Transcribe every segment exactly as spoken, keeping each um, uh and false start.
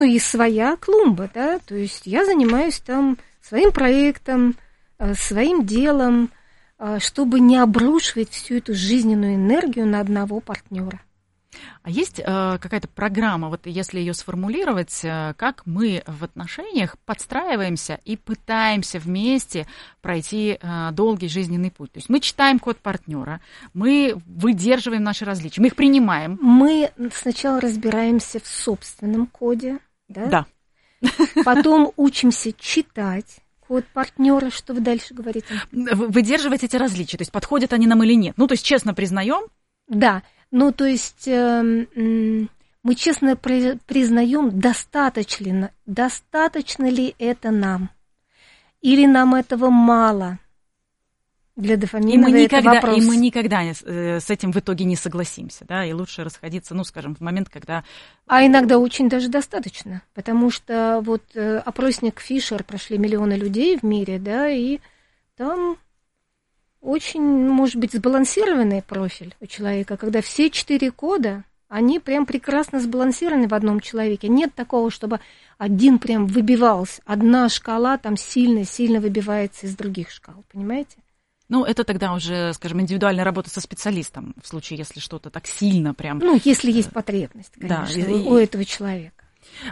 Ну, и своя клумба, да, то есть я занимаюсь там своим проектом, своим делом, чтобы не обрушивать всю эту жизненную энергию на одного партнера. А есть э, какая-то программа, вот если ее сформулировать, э, как мы в отношениях подстраиваемся и пытаемся вместе пройти э, долгий жизненный путь? То есть мы читаем код партнера, мы выдерживаем наши различия, мы их принимаем. Мы сначала разбираемся в собственном коде, да? Да. Потом учимся читать код партнера. Что вы дальше говорите? Выдерживать эти различия, то есть подходят они нам или нет. Ну, то есть честно признаем. Да. Ну, то есть э, мы честно признаем, достаточно, достаточно ли это нам, или нам этого мало для дофамина. И мы никогда, это вопрос. И мы никогда не, с этим в итоге не согласимся, да, и лучше расходиться, ну, скажем, в момент, когда... А иногда очень даже достаточно, потому что вот опросник Фишер прошли миллионы людей в мире, да, и там... Очень, может быть, сбалансированный профиль у человека, когда все четыре кода, они прям прекрасно сбалансированы в одном человеке. Нет такого, чтобы один прям выбивался. Одна шкала там сильно-сильно выбивается из других шкал, понимаете? Ну, это тогда уже, скажем, индивидуальная работа со специалистом, в случае, если что-то так сильно прям... Ну, если есть потребность, конечно, да, у и... этого человека.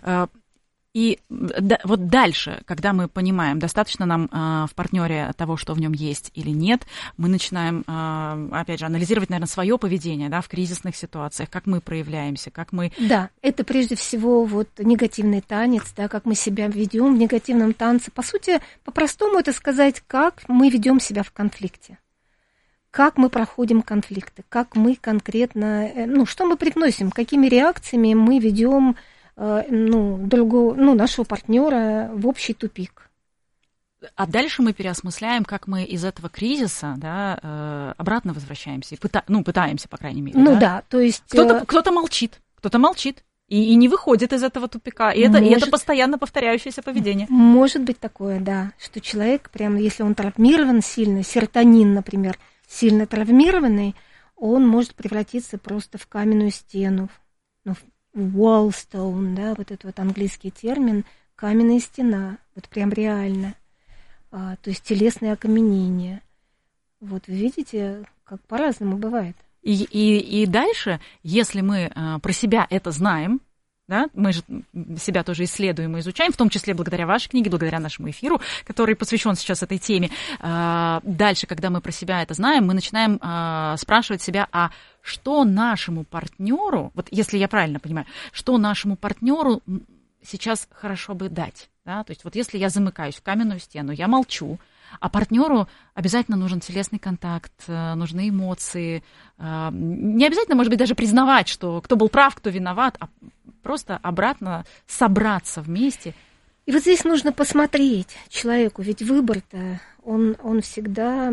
И да, вот дальше, когда мы понимаем, достаточно нам э, в партнере того, что в нем есть или нет, мы начинаем, э, опять же, анализировать, наверное, свое поведение, да, в кризисных ситуациях, как мы проявляемся, как мы... Да, это прежде всего вот негативный танец, да, как мы себя ведем в негативном танце. По сути, по-простому это сказать, как мы ведем себя в конфликте. Как мы проходим конфликты, как мы конкретно, ну, что мы привносим, какими реакциями мы ведем ну, другого, ну, нашего партнера в общий тупик. А дальше мы переосмысляем, как мы из этого кризиса, да, обратно возвращаемся, пыта, ну, пытаемся, по крайней мере. Ну да, да, то есть... Кто-то, кто-то молчит, кто-то молчит и, и не выходит из этого тупика, и это, может, и это постоянно повторяющееся поведение. Может быть такое, да, что человек, прям, если он травмирован сильно, серотонин, например, сильно травмированный, он может превратиться просто в каменную стену, ну, wallstone, да, вот этот вот английский термин, каменная стена, вот прям реально, а, то есть телесное окаменение. Вот видите, как по-разному бывает. И, и, и дальше, если мы а, про себя это знаем, да, мы же себя тоже исследуем и изучаем, в том числе благодаря вашей книге, благодаря нашему эфиру, который посвящен сейчас этой теме. Дальше, когда мы про себя это знаем, мы начинаем спрашивать себя, а что нашему партнеру, вот если я правильно понимаю, что нашему партнеру сейчас хорошо бы дать, да? То есть вот если я замыкаюсь в каменную стену, я молчу, а партнеру обязательно нужен телесный контакт, нужны эмоции, не обязательно, может быть, даже признавать, что кто был прав, кто виноват, а просто обратно собраться вместе. И вот здесь нужно посмотреть человеку, ведь выбор-то, он, он всегда,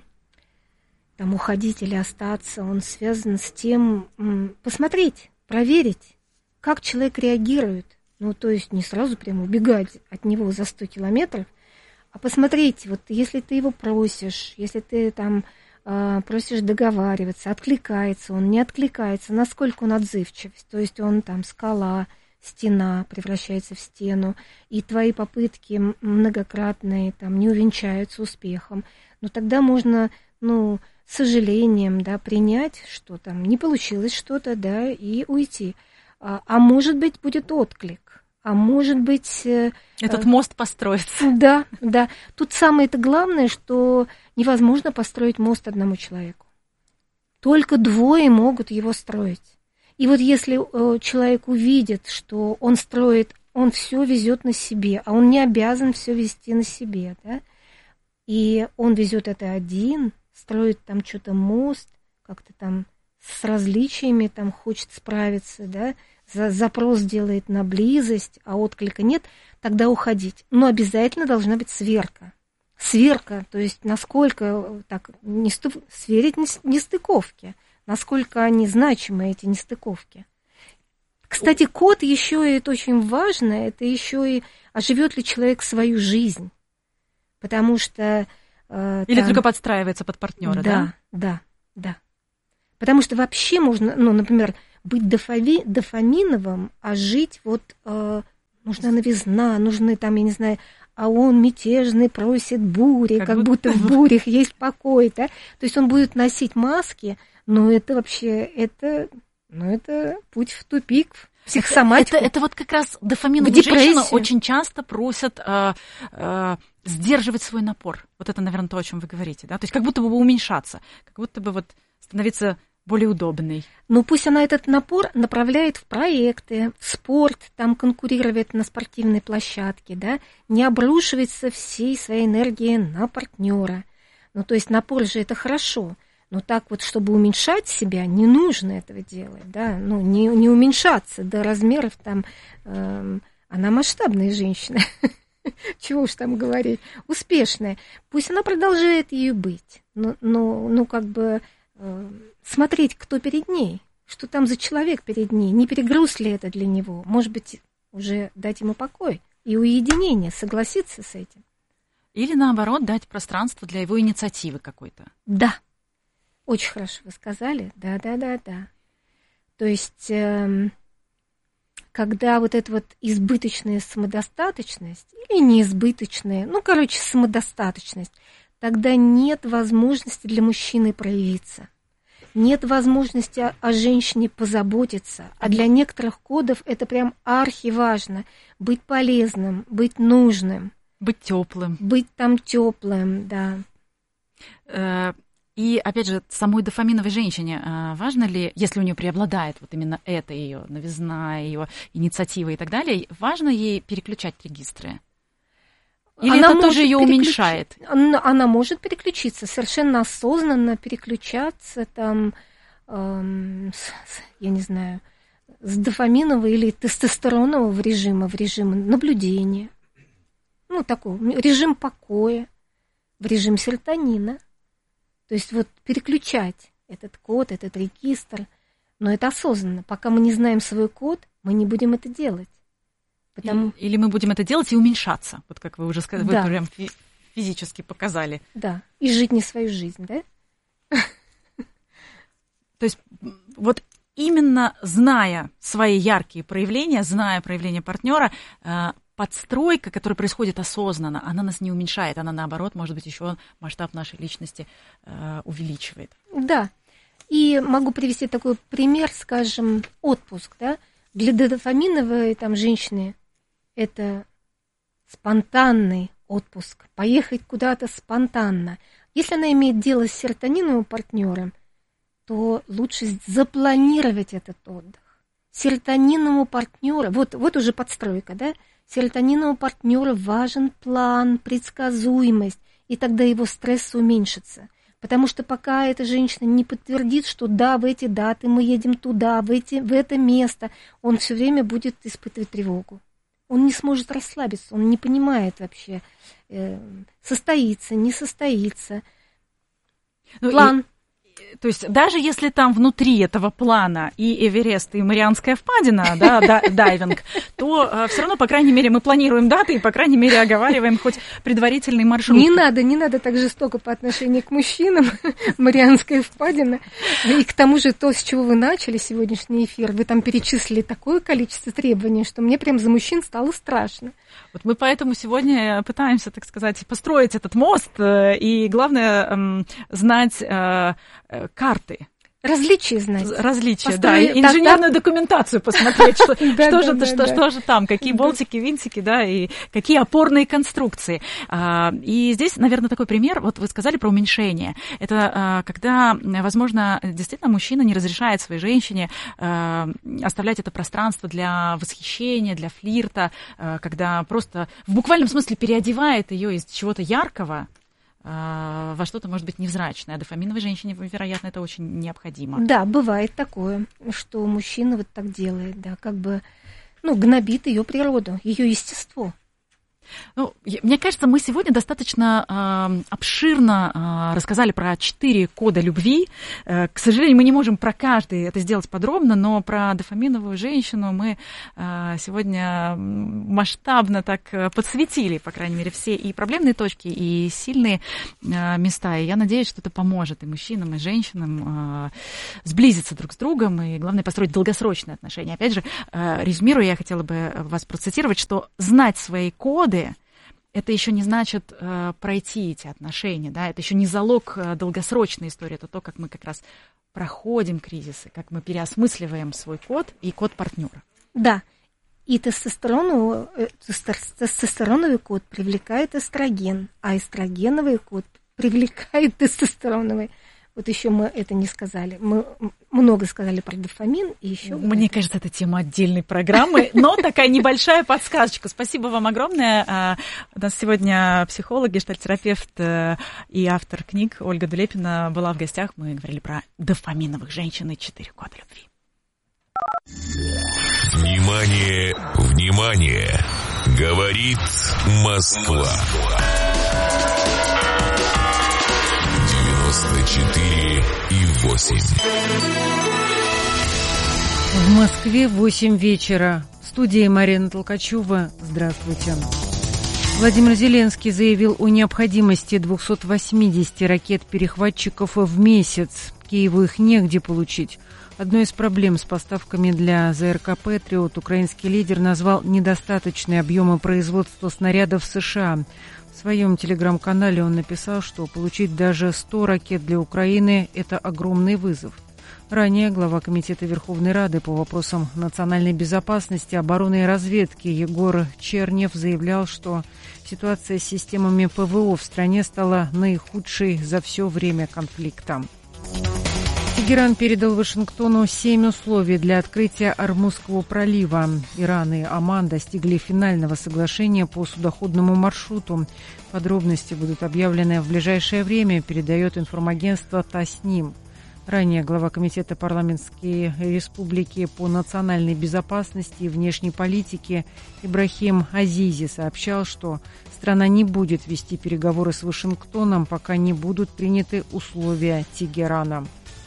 там, уходить или остаться, он связан с тем, посмотреть, проверить, как человек реагирует. Ну, то есть не сразу прямо убегать от него за сто километров, а посмотреть, вот если ты его просишь, если ты там просишь договариваться, откликается он, не откликается, насколько он отзывчив, то есть он там скала, стена превращается в стену, и твои попытки многократные там не увенчаются успехом, но тогда можно, ну, с сожалением, да, принять, что там не получилось что-то, да, и уйти. А, а может быть, будет отклик, а может быть... Этот мост построится. Да, да. Тут самое-то главное, что невозможно построить мост одному человеку. Только двое могут его строить. И вот если человек увидит, что он строит, он все везет на себе, а он не обязан все вести на себе, да, и он везет это один, строит там что-то мост, как-то там с различиями там хочет справиться, да, запрос делает на близость, а отклика нет, тогда уходить. Но обязательно должна быть сверка. Сверка, то есть насколько так, не сту... сверить нестыковки, насколько они значимы, эти нестыковки. Кстати, код еще, и это очень важно, это еще и, а живет ли человек свою жизнь. Потому что... Э, Или там... только подстраивается под партнера, да? Да, да, да. Потому что вообще можно, ну, например, быть дофави, дофаминовым, а жить вот э, нужна новизна, нужны там, я не знаю, а он мятежный, просит бури, как, как будто... будто в бурях есть покой, да? То есть он будет носить маски, но это вообще, это, ну, это путь в тупик, в психосоматику. Это, это, это вот как раз дофаминовые женщины очень часто просят э, э, сдерживать свой напор. Вот это, наверное, то, о чем вы говорите, да? То есть как будто бы уменьшаться, как будто бы вот становиться более удобной. Ну, пусть она этот напор направляет в проекты, в спорт, там конкурировать на спортивной площадке, да, не обрушивается всей своей энергией на партнера. Ну, то есть напор же это хорошо, но так вот, чтобы уменьшать себя, не нужно этого делать, да, ну, не, не уменьшаться до размеров там, эм, она масштабная женщина, чего уж там говорить, успешная, пусть она продолжает ею быть, но, но, ну, как бы смотреть, кто перед ней, что там за человек перед ней, не перегруз ли это для него, может быть, уже дать ему покой и уединение, согласиться с этим. Или, наоборот, дать пространство для его инициативы какой-то. Да, очень хорошо вы сказали, да-да-да-да. То есть, э, когда вот эта вот избыточная самодостаточность, или неизбыточная, ну, короче, самодостаточность, тогда нет возможности для мужчины проявиться. Нет возможности о, о женщине позаботиться. А для некоторых кодов это прям архиважно. Быть полезным, быть нужным. Быть теплым. Быть там теплым, да. И, опять же, самой дофаминовой женщине важно ли, если у нее преобладает вот именно это, ее новизна, ее инициатива и так далее, важно ей переключать регистры? Или она это тоже ее переключ... уменьшает? Она, она может переключиться, совершенно осознанно переключаться там, эм, с, с, я не знаю, с дофаминового или тестостеронового режима в режим наблюдения. Ну, такой режим покоя, в режим серотонина. То есть вот переключать этот код, этот регистр. Но это осознанно. Пока мы не знаем свой код, мы не будем это делать. Потому... Или мы будем это делать и уменьшаться, вот как вы уже сказали, да. Вы прям физически показали. Да, и жить не свою жизнь, да? То есть вот именно зная свои яркие проявления, зная проявления партнера, подстройка, которая происходит осознанно, она нас не уменьшает, она наоборот, может быть, еще масштаб нашей личности увеличивает. Да, и могу привести такой пример, скажем, отпуск, да? Для дофаминовой там женщины это спонтанный отпуск, поехать куда-то спонтанно. Если она имеет дело с серотониновым партнером, то лучше запланировать этот отдых. Серотониновому партнеру, вот, вот уже подстройка, да? Серотониновому партнеру важен план, предсказуемость, и тогда его стресс уменьшится. Потому что пока эта женщина не подтвердит, что да, в эти даты мы едем туда, в, эти, в это место, он все время будет испытывать тревогу. Он не сможет расслабиться, он не понимает вообще, э, состоится, не состоится. Ну, план. И, то есть даже если там внутри этого плана и Эверест, и Марианская впадина, да, да, дайвинг, то э, все равно, по крайней мере, мы планируем даты и, по крайней мере, оговариваем хоть предварительный маршрут. Не надо, не надо так жестоко по отношению к мужчинам, Марианская впадина. И к тому же то, с чего вы начали сегодняшний эфир, вы там перечислили такое количество требований, что мне прям за мужчин стало страшно. Вот мы поэтому сегодня пытаемся, так сказать, построить этот мост, и главное знать карты. Различия знать. Различия, да. Инженерную документацию посмотреть, что же там, какие болтики, винтики, да, и какие опорные конструкции. И здесь, наверное, такой пример, вот вы сказали про уменьшение. Это когда, возможно, действительно мужчина не разрешает своей женщине оставлять это пространство для восхищения, для флирта, когда просто в буквальном смысле переодевает ее из чего-то яркого во что-то, может быть, невзрачное. А дофаминовой женщине, вероятно, это очень необходимо. Да, бывает такое, что мужчина вот так делает, да, как бы, ну, гнобит ее природу, ее естество. Ну, мне кажется, мы сегодня достаточно э, обширно э, рассказали про четыре кода любви. Э, к сожалению, мы не можем про каждый это сделать подробно, но про дофаминовую женщину мы э, сегодня масштабно так подсветили, по крайней мере, все и проблемные точки, и сильные э, места. И я надеюсь, что это поможет и мужчинам, и женщинам э, сблизиться друг с другом, и, главное, построить долгосрочные отношения. Опять же, э, резюмируя, я хотела бы вас процитировать, что знать свои коды — это еще не значит э, пройти эти отношения, да, это еще не залог э, долгосрочной истории, это то, как мы как раз проходим кризисы, как мы переосмысливаем свой код и код партнера. Да, и тестостероновый, тестостероновый код привлекает эстроген, а эстрогеновый код привлекает тестостероновый. Вот еще мы это не сказали. Мы много сказали про дофамин и еще. Мне это. кажется, это тема отдельной программы, но такая небольшая подсказочка. Спасибо вам огромное. У нас сегодня психолог, гештальт-терапевт и автор книг Ольга Дулепина была в гостях. Мы говорили про дофаминовых женщин и четыре кода любви. Внимание, внимание! Говорит Москва. девяносто четыре и восемь. В Москве восемь вечера. В студии Марина Толкачева. Здравствуйте. Владимир Зеленский заявил о необходимости двухсот восьмидесяти ракет-перехватчиков в месяц. Киеву их негде получить. Одной из проблем с поставками для ЗРК «Патриот» украинский лидер назвал недостаточные объемы производства снарядов в США. В своем телеграм-канале он написал, что получить даже сто ракет для Украины – это огромный вызов. Ранее глава Комитета Верховной Рады по вопросам национальной безопасности, обороны и разведки Егор Чернев заявлял, что ситуация с системами ПВО в стране стала наихудшей за все время конфликта. Тегеран передал Вашингтону семь условий для открытия Ормузского пролива. Иран и Оман достигли финального соглашения по судоходному маршруту. Подробности будут объявлены в ближайшее время, передает информагентство ТАСНИМ. Ранее глава Комитета парламентской республики по национальной безопасности и внешней политике Ибрахим Азизи сообщал, что страна не будет вести переговоры с Вашингтоном, пока не будут приняты условия Тегерана.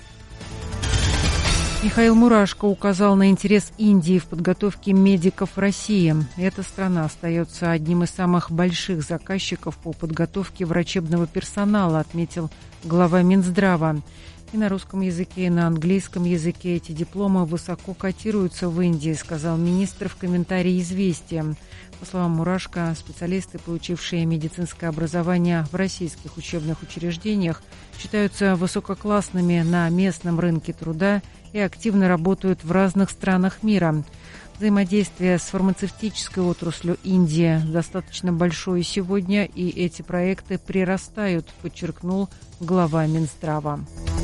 Михаил Мурашко указал на интерес Индии в подготовке медиков в России. Эта страна остается одним из самых больших заказчиков по подготовке врачебного персонала, отметил глава Минздрава. И на русском языке, и на английском языке эти дипломы высоко котируются в Индии, сказал министр в комментарии «Известия». По словам Мурашко, специалисты, получившие медицинское образование в российских учебных учреждениях, считаются высококлассными на местном рынке труда и активно работают в разных странах мира. Взаимодействие с фармацевтической отраслью Индии достаточно большое сегодня, и эти проекты прирастают, подчеркнул глава Минздрава.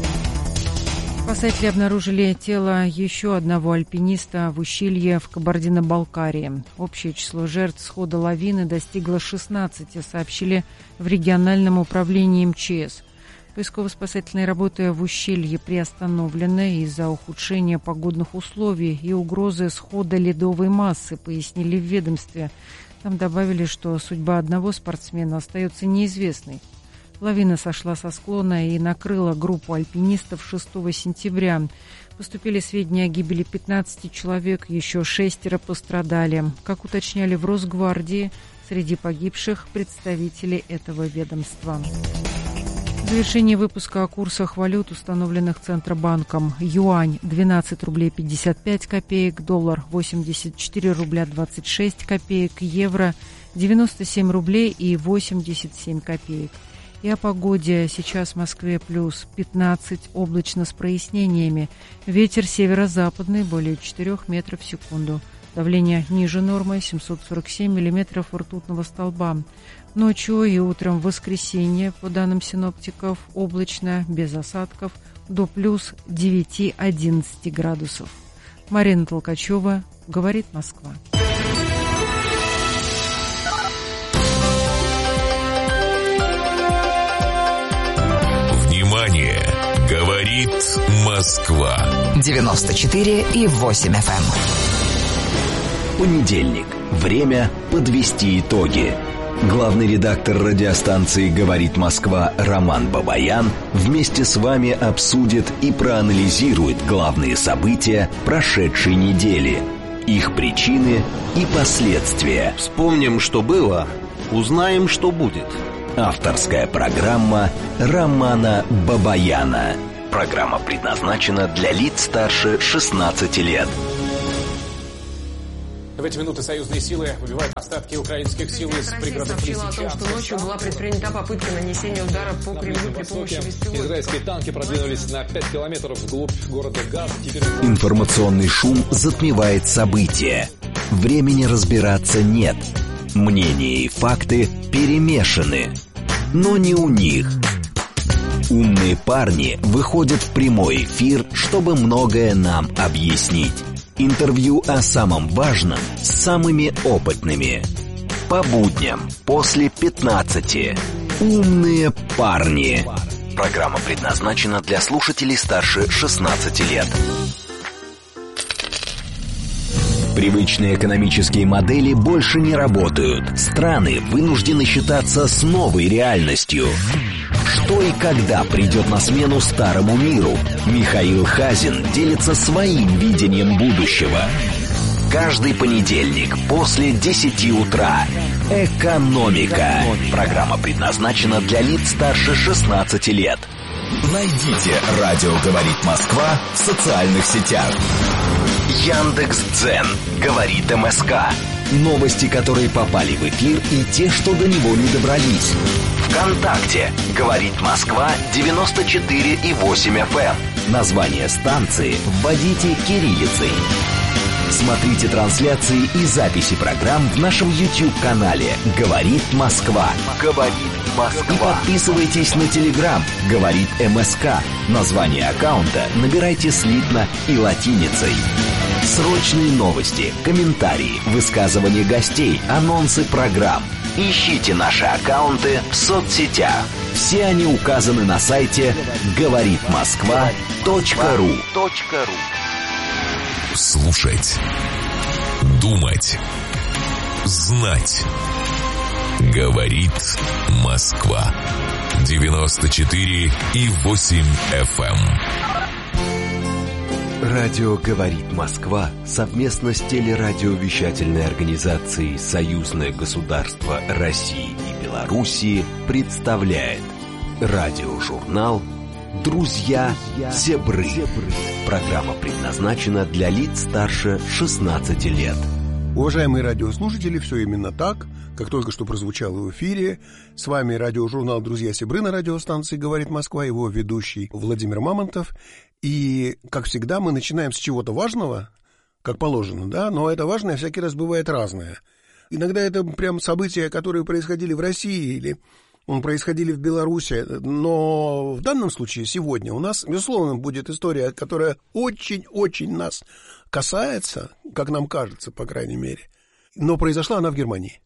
Спасатели обнаружили тело еще одного альпиниста в ущелье в Кабардино-Балкарии. Общее число жертв схода лавины достигло шестнадцати, сообщили в региональном управлении МЧС. Поисково-спасательные работы в ущелье приостановлены из-за ухудшения погодных условий и угрозы схода ледовой массы, пояснили в ведомстве. Там добавили, что судьба одного спортсмена остается неизвестной. Лавина сошла со склона и накрыла группу альпинистов шестого сентября. Поступили сведения о гибели пятнадцати человек, еще шестеро пострадали. Как уточняли в Росгвардии, среди погибших представители этого ведомства. В завершении выпуска о курсах валют, установленных Центробанком. Юань – двенадцать рублей пятьдесят пять копеек, доллар – восемьдесят четыре рубля двадцать шесть копеек, евро – девяносто семь рублей и восемьдесят семь копеек. И о погоде. Сейчас в Москве плюс пятнадцать, облачно с прояснениями. Ветер северо-западный, более четырёх метров в секунду. Давление ниже нормы, семьсот сорок семь миллиметров ртутного столба. Ночью и утром в воскресенье, по данным синоптиков, облачно, без осадков, до плюс девять-одиннадцать градусов. Марина Толкачева, говорит Москва. Внимание! Говорит Москва. девяносто четыре и восемь эф эм. Понедельник. Время подвести итоги. Главный редактор радиостанции «Говорит Москва» Роман Бабаян вместе с вами обсудит и проанализирует главные события прошедшей недели, их причины и последствия. Вспомним, что было, узнаем, что будет. Авторская программа Романа Бабаяна. Программа предназначена для лиц старше шестнадцати лет. В эти минуты союзные силы выбивают остатки украинских сил из пригородов Лисичанска. О том, что ночью была предпринята попытка нанесения удара по Кремлю при помощи беспилотников. Израильские танки продвинулись на пять километров вглубь города Газ. Теперь... Информационный шум затмевает события. Времени разбираться нет. Мнения и факты перемешаны. Но не у них. Умные парни выходят в прямой эфир, чтобы многое нам объяснить. Интервью о самом важном с самыми опытными. По будням после пятнадцати. Умные парни. Программа предназначена для слушателей старше шестнадцати лет. Привычные экономические модели больше не работают. Страны вынуждены считаться с новой реальностью. Что и когда придет на смену старому миру? Михаил Хазин делится своим видением будущего. Каждый понедельник после десяти утра. Экономика. Программа предназначена для лиц старше шестнадцати лет. Найдите «Радио говорит Москва» в социальных сетях. Яндекс.Дзен. Говорит МСК. Новости, которые попали в эфир, и те, что до него не добрались. ВКонтакте. Говорит Москва девяносто четыре и восемь эф эм. Название станции вводите кириллицей. Смотрите трансляции и записи программ в нашем YouTube-канале «Говорит Москва». «Говорит Москва». И подписывайтесь на Telegram «Говорит МСК». Название аккаунта набирайте слитно и латиницей. Срочные новости, комментарии, высказывания гостей, анонсы программ. Ищите наши аккаунты в соцсетях. Все они указаны на сайте говорит москва точка ру. Слушать, думать, знать. Говорит Москва. девяносто четыре и восемь эф эм. Радио «Говорит Москва» совместно с телерадиовещательной организацией «Союзное государство России и Белоруссии» представляет радиожурнал «Друзья Зебры». Программа предназначена для лиц старше шестнадцати лет. Уважаемые радиослушатели, все именно так, как только что прозвучало в эфире. С вами радиожурнал «Друзья Зебры» на радиостанции «Говорит Москва», его ведущий Владимир Мамонтов. И, как всегда, мы начинаем с чего-то важного, как положено, да, но это важное всякий раз бывает разное. Иногда это прям события, которые происходили в России или происходили в Беларуси, но в данном случае сегодня у нас, безусловно, будет история, которая очень-очень нас касается, как нам кажется, по крайней мере, но произошла она в Германии.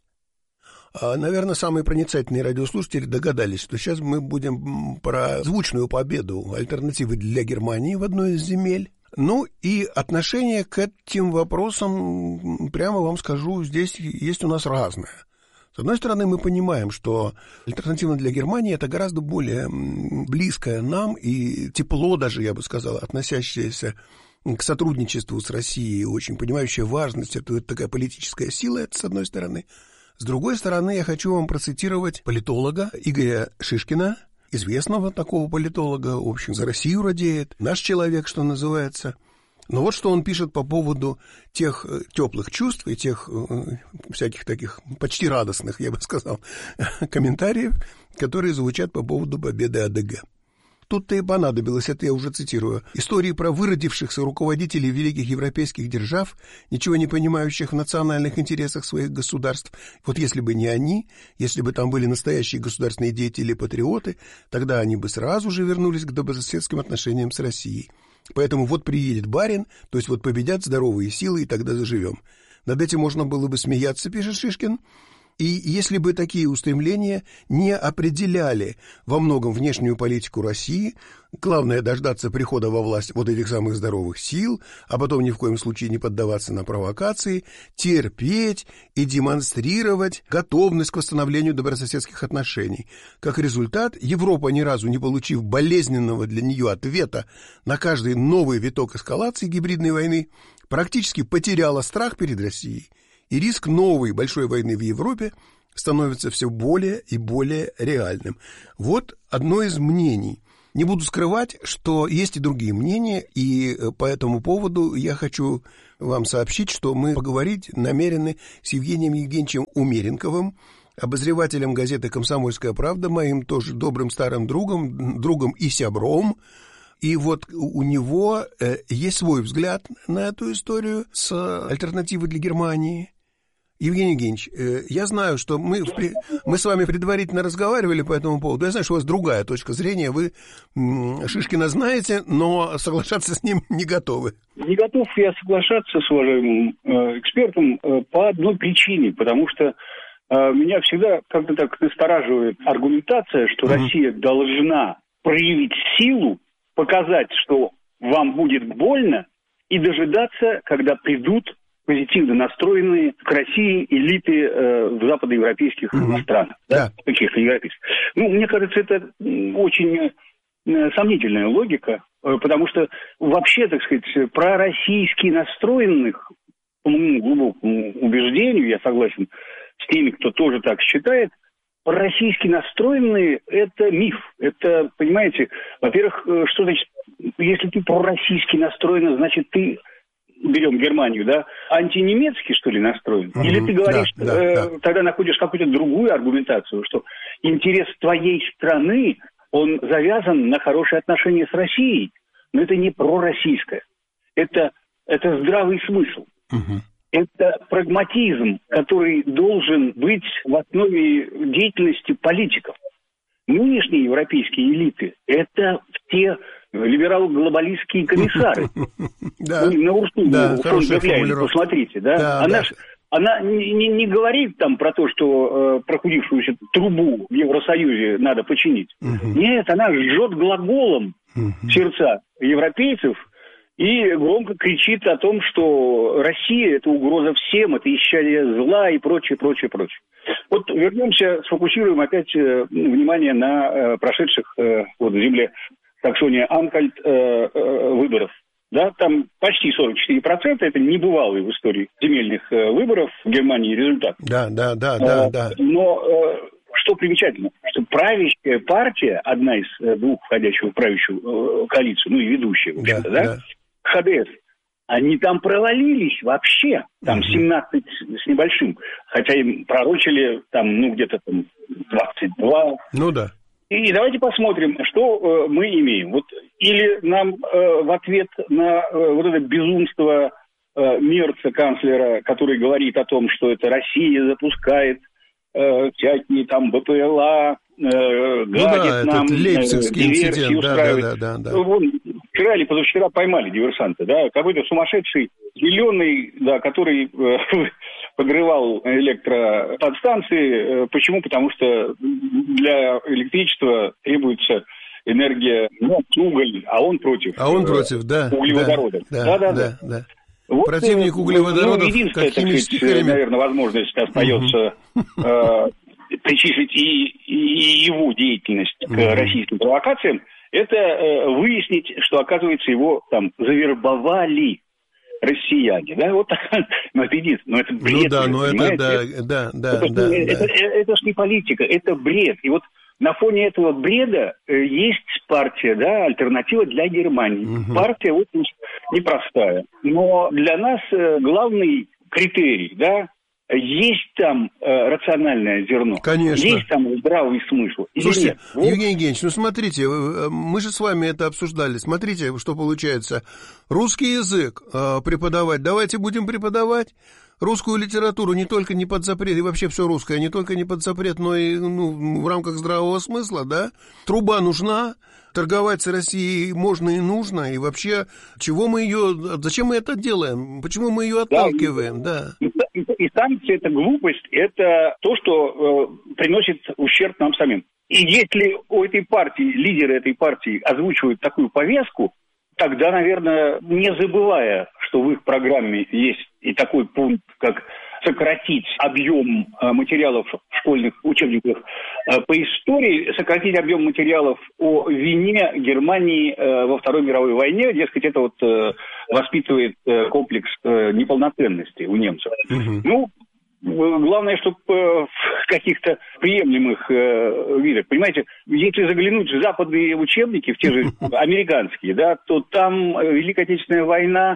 Наверное, самые проницательные радиослушатели догадались, что сейчас мы будем про звучную победу альтернативы для Германии в одной из земель. Ну и отношение к этим вопросам, прямо вам скажу, здесь есть у нас разное. С одной стороны, мы понимаем, что альтернатива для Германии – это гораздо более близкое нам и тепло даже, я бы сказал, относящееся к сотрудничеству с Россией, очень понимающая важность, это такая политическая сила, это с одной стороны. С другой стороны, я хочу вам процитировать политолога Игоря Шишкина, известного такого политолога, в общем, за Россию радеет, наш человек, что называется. Но вот что он пишет по поводу тех теплых чувств и тех э, всяких таких почти радостных, я бы сказал, комментариев, которые звучат по поводу победы АДГ. Тут-то и понадобилось, это я уже цитирую, истории про выродившихся руководителей великих европейских держав, ничего не понимающих в национальных интересах своих государств. Вот если бы не они, если бы там были настоящие государственные деятели и патриоты, тогда они бы сразу же вернулись к добрососедским отношениям с Россией. Поэтому вот приедет барин, то есть вот победят здоровые силы, и тогда заживем. Над этим можно было бы смеяться, пишет Шишкин. И если бы такие устремления не определяли во многом внешнюю политику России, главное дождаться прихода во власть вот этих самых здоровых сил, а потом ни в коем случае не поддаваться на провокации, терпеть и демонстрировать готовность к восстановлению добрососедских отношений. Как результат, Европа, ни разу не получив болезненного для нее ответа на каждый новый виток эскалации гибридной войны, практически потеряла страх перед Россией. И риск новой большой войны в Европе становится все более и более реальным. Вот одно из мнений. Не буду скрывать, что есть и другие мнения, и по этому поводу я хочу вам сообщить, что мы поговорить намерены с Евгением Евгеньевичем Умеренковым, обозревателем газеты «Комсомольская правда», моим тоже добрым старым другом, другом и сябром. И вот у него есть свой взгляд на эту историю с альтернативой для Германии. Евгений Евгеньевич, я знаю, что мы, мы с вами предварительно разговаривали по этому поводу. Я знаю, что у вас другая точка зрения. Вы Шишкина знаете, но соглашаться с ним не готовы. Не готов я соглашаться с уважаемым экспертом по одной причине. Потому что меня всегда как-то так настораживает аргументация, что mm-hmm. Россия должна проявить силу, показать, что вам будет больно, и дожидаться, когда придут позитивно настроенные к России элиты э, в западноевропейских mm-hmm. странах, да, yeah. каких-то европейских. Ну, мне кажется, это очень э, сомнительная логика, э, потому что вообще, так сказать, пророссийски настроенных, по моему глубокому убеждению, я согласен с теми, кто тоже так считает, пророссийски настроенные – это миф. Это, понимаете, во-первых, что значит, если ты пророссийски настроен, значит, ты, берем Германию, да, антинемецкий, что ли, настроен? Mm-hmm. Или ты говоришь, да, да, э, да. тогда находишь какую-то другую аргументацию, что интерес твоей страны, он завязан на хорошие отношения с Россией, но это не пророссийское. Это, это здравый смысл. Mm-hmm. Это прагматизм, который должен быть в основе деятельности политиков. Нынешние европейские элиты – это те либерал-глобалистские комиссары. На Урсулу фон дер Ляйен, посмотрите. Она не говорит там про то, что прохудившуюся трубу в Евросоюзе надо починить. Нет, она жжет глаголом сердца европейцев, и громко кричит о том, что Россия – это угроза всем, это исчадие зла и прочее, прочее, прочее. Вот вернемся, сфокусируем опять э, внимание на э, прошедших э, вот, в земле Саксония-Анхальт э, э, выборов. Да, там почти сорок четыре процента, это небывалый в истории земельных э, выборов в Германии результат. Да, да, да, да, э, да. Но э, что примечательно, что правящая партия, одна из э, двух входящих в правящую э, коалицию, ну и ведущая, в общем-то, да, да? ХДС, они там провалились вообще, там угу. семнадцать с небольшим, хотя им пророчили там, ну, где-то там двадцать два. Ну да. И давайте посмотрим, что э, мы имеем. Вот или нам э, в ответ на э, вот это безумство э, Мерца, канцлера, который говорит о том, что это Россия запускает э, всякие там БПЛА, э, гадит ну да, нам, этот лейпцигский э, инцидент, да, да, да, да, да. Вон, вчера или позавчера поймали диверсанта, да, какой-то сумасшедший зеленый, да, который э, подрывал электроподстанции. Почему? Потому что для электричества требуется энергия, ну, уголь, а он против. А он против, да. Углеводородов. Да, да, да. да, да. да. Вот, противник углеводородов, ну, единственная, как химических элементов. Наверное, возможность остается угу. э, причислить и, и его деятельность угу. к российским провокациям. Это э, выяснить, что, оказывается, его там завербовали россияне, да, вот так, ну, это единственное, но это бред. Ну да, ну это, да, да, да, это, да, это, да. Это, это, это ж не политика, это бред. И вот на фоне этого бреда э, есть партия, да, альтернатива для Германии. Угу. Партия вот непростая, но для нас э, главный критерий, да, есть там э, рациональное зерно. Конечно. Есть там здравый смысл. Или Слушайте, нет? Вот. Евгений Евгеньевич, ну смотрите, мы же с вами это обсуждали. Смотрите, что получается. Русский язык э, преподавать. Давайте будем преподавать русскую литературу не только не под запрет, и вообще все русское, не только не под запрет, но и ну, в рамках здравого смысла, да? Труба нужна. Торговать с Россией можно и нужно, и вообще, чего мы ее, зачем мы это делаем, почему мы ее отталкиваем, да? да. и, и санкции – это глупость, это то, что э, приносит ущерб нам самим. И если у этой партии, лидеры этой партии озвучивают такую повестку, тогда, наверное, не забывая, что в их программе есть и такой пункт, как сократить объем материалов в школьных учебниках по истории, сократить объем материалов о вине Германии во Второй мировой войне, дескать, это вот воспитывает комплекс неполноценности у немцев. Угу. Ну, главное, чтобы в каких-то приемлемых видах. Понимаете, если заглянуть в западные учебники, в те же американские, да, то там Великая Отечественная война,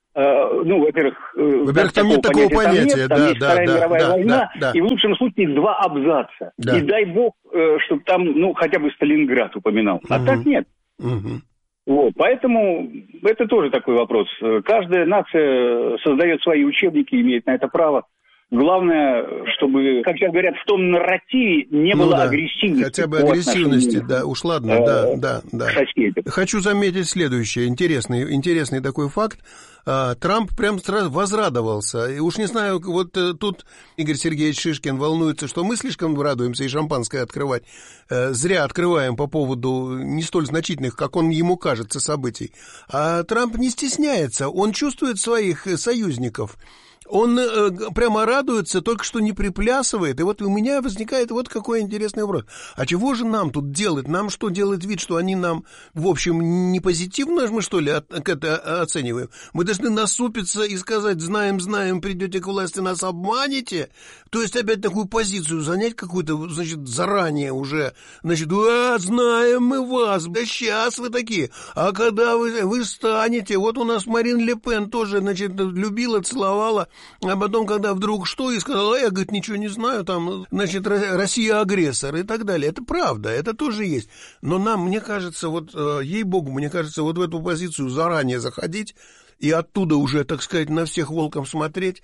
ну, во-первых, во-первых, там нет такого понятия, понятия там да, есть да, Вторая да, мировая да, война, да, да. И в лучшем случае два абзаца. Да. И дай бог, чтобы там, ну, хотя бы Сталинград упоминал. А угу. так нет. Угу. Вот, поэтому это тоже такой вопрос. Каждая нация создает свои учебники, имеет на это право. Главное, чтобы, как сейчас говорят, в том нарративе не ну было да, агрессивности. Хотя бы агрессивности, да, уж ладно, э, да, да, да. Соседям. Хочу заметить следующее, интересный, интересный такой факт. Трамп прям сразу возрадовался. И уж не знаю, вот тут Игорь Сергеевич Шишкин волнуется, что мы слишком радуемся и шампанское открывать. Зря открываем по поводу не столь значительных, как он ему кажется, событий. А Трамп не стесняется, он чувствует своих союзников. Он э, прямо радуется, только что не приплясывает. И вот у меня возникает вот какой интересный вопрос. А чего же нам тут делать? Нам что, делать вид, что они нам, в общем, не позитивно мы, что ли, от, это оцениваем? Мы должны насупиться и сказать, знаем, знаем, придете к власти, нас обманете? То есть опять такую позицию занять какую-то, значит, заранее уже. Значит, а, знаем мы вас, да сейчас вы такие. А когда вы, вы станете, вот у нас Марин Ле Пен тоже, значит, любила, целовала. А потом, когда вдруг что, и сказала, я, говорит, ничего не знаю, там, значит, Россия агрессор и так далее. Это правда, это тоже есть. Но нам, мне кажется, вот, ей-богу, мне кажется, вот в эту позицию заранее заходить и оттуда уже, так сказать, на всех волком смотреть,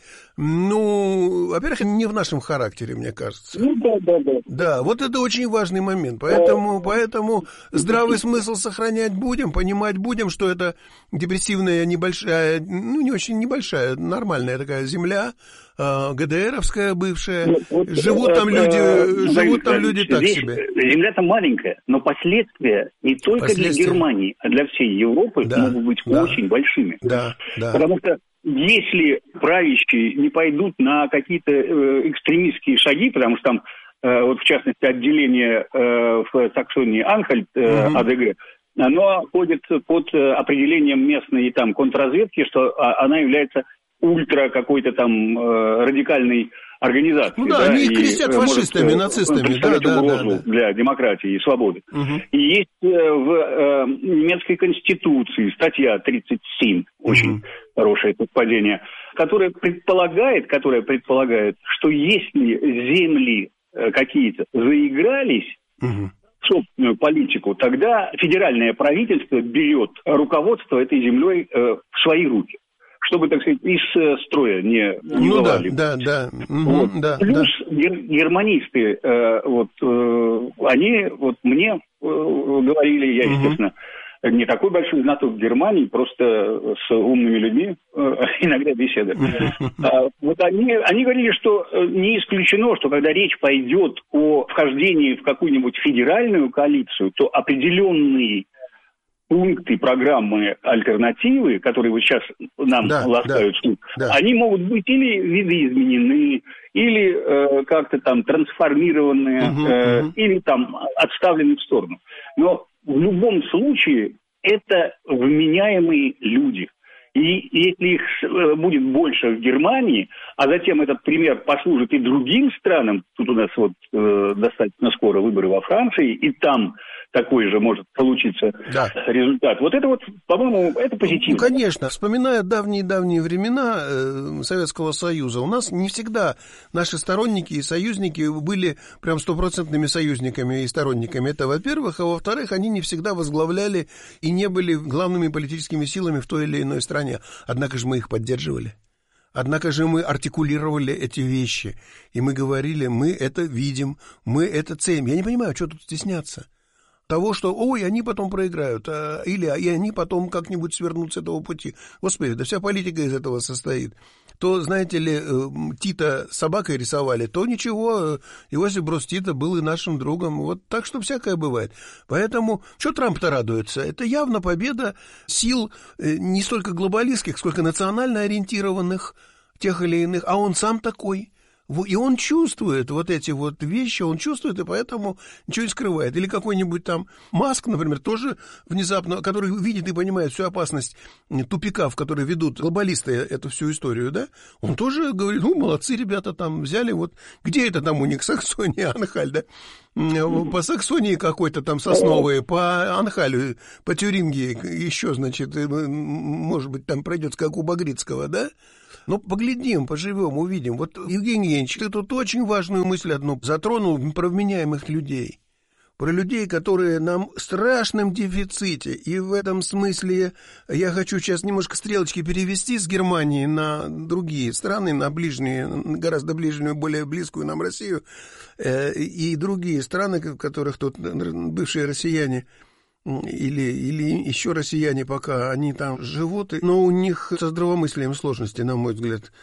ну, во-первых, не в нашем характере, мне кажется. Ну, да, да, да. Да, вот это очень важный момент. Поэтому, поэтому здравый смысл сохранять будем, понимать будем, что это депрессивная небольшая, ну, не очень небольшая, нормальная такая земля, ГДРовская бывшая. Ну, вот, живут там люди, э, живут там люди так себе. Земля-то маленькая, но последствия не только последствия. Для Германии, а для всей Европы да, могут быть да, очень большими. Да, да. Потому что если правящие не пойдут на какие-то э, экстремистские шаги, потому что там, э, вот в частности, отделение э, в Саксонии-Анхальт, э, угу. АДГ, оно ходит под определением местной там контрразведки, что она является ультра какой-то там э, радикальной организации. Ну да, да они их крестят фашистами, может, нацистами. Да, да, угрозу да, да. для демократии и свободы. Угу. И есть э, в э, немецкой конституции статья тридцать семь, очень угу. хорошее совпадение, которая предполагает, которая предполагает, что если земли э, какие-то заигрались, угу. собственную политику, тогда федеральное правительство берет руководство этой землей э, в свои руки. Чтобы, так сказать, из строя не, не ну вывали. Да, да, да. Вот. да Плюс да. гер- германисты, э, вот, э, они вот мне э, говорили, я, естественно, угу. не такой большой знаток Германии, просто с умными людьми э, иногда беседую. А, вот они, они говорили, что не исключено, что когда речь пойдет о вхождении в какую-нибудь федеральную коалицию, то определенные пункты программы альтернативы, которые вот сейчас нам да, ласкают, да, да. они могут быть или видоизменены, или э, как-то там трансформированы, угу, э, угу. или там отставлены в сторону. Но в любом случае это вменяемые люди. И если их будет больше в Германии, а затем этот пример послужит и другим странам, тут у нас вот э, достаточно скоро выборы во Франции, и там такой же может получиться да. результат. Вот это вот, по-моему, это позитивно. Ну, конечно. Вспоминая давние-давние времена э, Советского Союза, у нас не всегда наши сторонники и союзники были прям стопроцентными союзниками и сторонниками. Это, во-первых. А во-вторых, они не всегда возглавляли и не были главными политическими силами в той или иной стране. Однако же мы их поддерживали. Однако же мы артикулировали эти вещи. И мы говорили, мы это видим, мы это ценим. Я не понимаю, что тут стесняться. Того, что, ой, они потом проиграют, а, или и они потом как-нибудь свернут с этого пути. Господи, да вся политика из этого состоит. то, знаете ли, Тита собакой рисовали, то ничего, Иосиф Брос Тита был и нашим другом. Вот так что всякое бывает. Поэтому, что Трамп-то радуется? Это явно победа сил не столько глобалистских, сколько национально ориентированных, тех или иных, а он сам такой. И он чувствует вот эти вот вещи, он чувствует, и поэтому ничего не скрывает. Или какой-нибудь там Маск, например, тоже внезапно, который видит и понимает всю опасность тупика, в который ведут глобалисты эту всю историю, да, он тоже говорит, ну, молодцы ребята там взяли, вот, где это там у них, Саксония, Анхаль, да, по Саксонии какой-то там сосновый, по Анхалю, по Тюрингии еще, значит, может быть, там пройдет, как у Багрицкого, да. Ну, поглядим, поживем, увидим. Вот, Евгений Евгеньевич, ты тут очень важную мысль одну затронул про вменяемых людей. Про людей, которые нам в страшном дефиците. И в этом смысле я хочу сейчас немножко стрелочки перевести с Германии на другие страны, на ближние, гораздо ближнюю, более близкую нам Россию, э, и другие страны, в которых тут бывшие россияне, Или, или еще россияне пока, они там живут, но у них со здравомыслием сложности, на мой взгляд.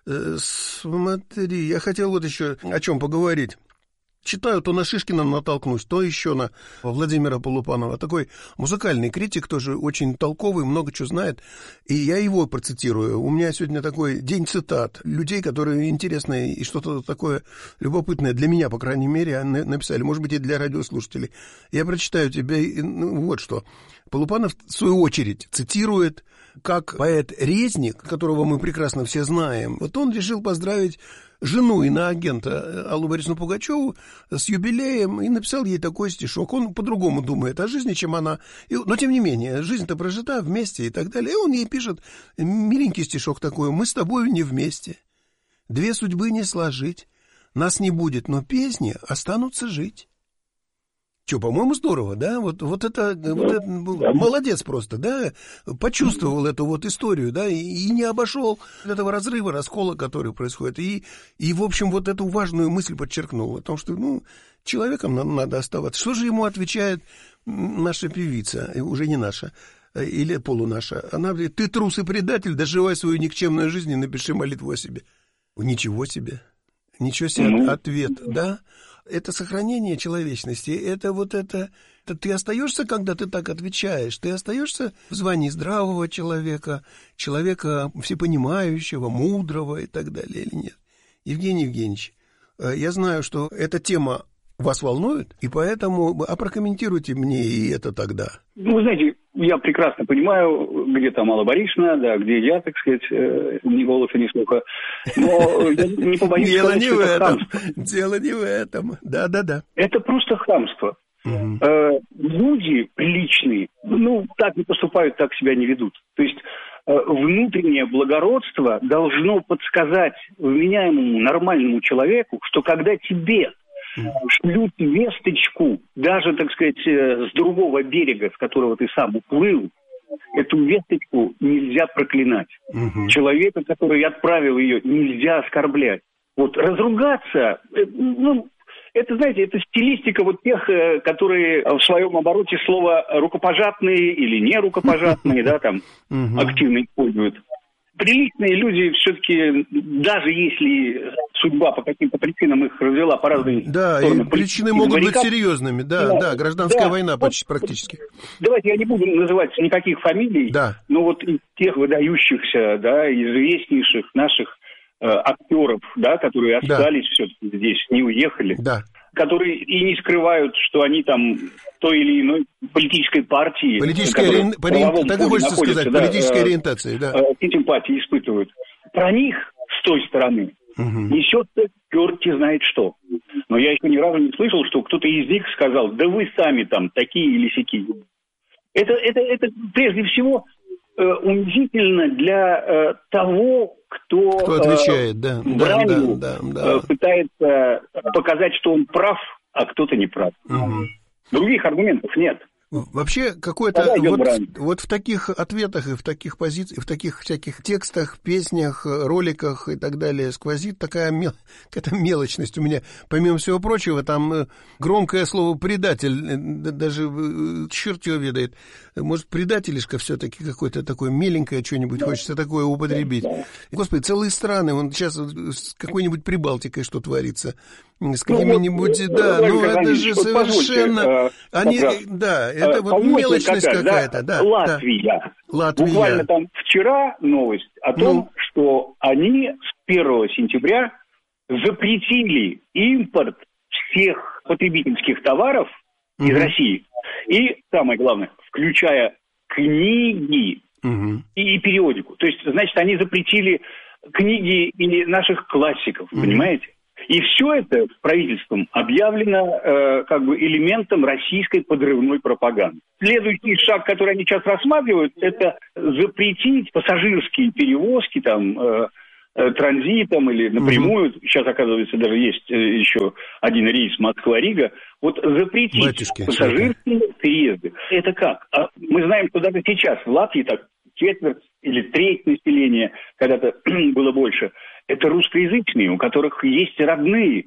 Смотри, я хотел вот еще о чем поговорить. Читаю, то на Шишкина натолкнусь, то еще на Владимира Полупанова. Такой музыкальный критик, тоже очень толковый, много чего знает. И я его процитирую. У меня сегодня такой день цитат. Людей, которые интересные и что-то такое любопытное для меня, по крайней мере, написали. Может быть, и для радиослушателей. Я прочитаю тебе ну, вот что. Полупанов, в свою очередь, цитирует, как поэт-резник, которого мы прекрасно все знаем. Вот он решил поздравить жену иноагента Аллу Борисовну Пугачеву с юбилеем и написал ей такой стишок. Он по-другому думает о жизни, чем она. И, но, тем не менее, жизнь-то прожита вместе и так далее. И он ей пишет миленький стишок такой. «Мы с тобой не вместе. Две судьбы не сложить. Нас не будет, но песни останутся жить». Что, по-моему, здорово, да? Вот, вот это, вот это молодец просто, да? Почувствовал эту вот историю, да, и, и не обошел этого разрыва, раскола, который происходит. И, и, в общем, вот эту важную мысль подчеркнул о том, что, ну, человеком нам надо оставаться. Что же ему отвечает наша певица, уже не наша, или полунаша? Она говорит, ты трус и предатель, доживай свою никчемную жизнь и напиши молитву о себе. Ничего себе. Ничего себе ответ, да? Это сохранение человечности, это вот это, это... Ты остаешься, когда ты так отвечаешь, ты остаешься в звании здравого человека, человека всепонимающего, мудрого и так далее, или нет? Евгений Евгеньевич, я знаю, что эта тема вас волнует, и поэтому... А прокомментируйте мне и это тогда. Ну, вы знаете, я прекрасно понимаю, где там Алла Борисовна, да, где я, так сказать, ни голоса, ни слуха. Но я не побоюсь Дело сказать, не что в это этом. хамство. Дело не в этом. Да-да-да. Это просто хамство. Угу. Э, люди приличные, ну, так не поступают, так себя не ведут. То есть э, внутреннее благородство должно подсказать вменяемому нормальному человеку, что когда тебе шлют весточку, даже, так сказать, с другого берега, с которого ты сам уплыл, эту весточку нельзя проклинать. Угу. Человека, который отправил ее, нельзя оскорблять. Вот разругаться, ну, это, знаете, это стилистика вот тех, которые в своем обороте слово рукопожатные или не рукопожатные, да, там, активно используют. Приличные люди все-таки, даже если судьба по каким-то причинам их развела по разным да, сторонам... Да, причины могут баррикад... быть серьезными, да, да, да гражданская да, война вот, практически. Давайте я не буду называть никаких фамилий, да. но вот из тех выдающихся, да, известнейших наших э, актеров, да, которые остались да. все-таки здесь, не уехали, да. которые и не скрывают, что они там той или иной политической партии... Политическая ори... Пори... Так и хочется сказать, да, политической ориентации, да. Э, симпатии испытывают. Про них с той стороны угу. несется черти знает что. Но я еще ни разу не слышал, что кто-то из них сказал, да вы сами там такие или сякие. Это, это, это прежде всего э, унизительно для э, того, кто, кто отвечает, э, да, бранью да, да, да, э, пытается показать, что он прав, а кто-то не прав. Угу. Других аргументов нет. Вообще, какое-то вот, вот в таких ответах и в таких позициях, в таких всяких текстах, песнях, роликах и так далее сквозит такая мел... какая-то мелочность у меня. Помимо всего прочего, там громкое слово «предатель», даже черт его ведает. Может, предателишка все-таки какое-то такое меленькое что-нибудь, хочется такое употребить. Господи, целые страны, вон сейчас с какой-нибудь Прибалтикой что творится, с какими-нибудь, ну, да, ну это же совершенно... Они, да, это вот мелочность какая-то, да. Латвия. Латвия. Буквально там вчера новость о том, ну. что они с первого сентября запретили импорт всех потребительских товаров угу. из России. И, самое главное, включая книги угу. и периодику. То есть, значит, они запретили книги и наших классиков, угу. понимаете? И все это правительством объявлено э, как бы элементом российской подрывной пропаганды. Следующий шаг, который они сейчас рассматривают, это запретить пассажирские перевозки там э, э, транзитом или напрямую. Угу. Сейчас, оказывается, даже есть э, еще один рейс Москва-Рига. Вот запретить Батюшки, пассажирские это? переезды. Это как? А мы знаем, что даже сейчас в Латвии так четверть или треть населения, когда-то было больше, это русскоязычные, у которых есть родные,